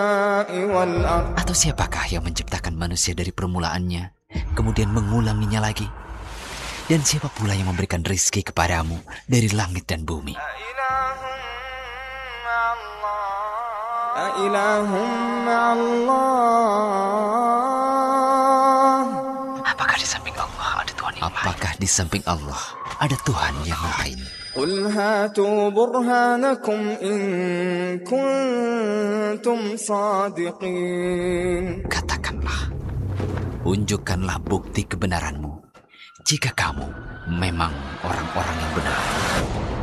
Atau siapakah yang menciptakan manusia dari permulaannya, kemudian mengulanginya lagi? Dan siapa pula yang memberikan rizki kepadamu dari langit dan bumi? Apakah di samping Allah ada Tuhan yang lain? Apakah di samping Allah ada Tuhan yang lain? Qul hatu burhanakum in kuntum sadiqin. Katakanlah, unjukkanlah bukti kebenaranmu jika kamu memang orang-orang yang benar.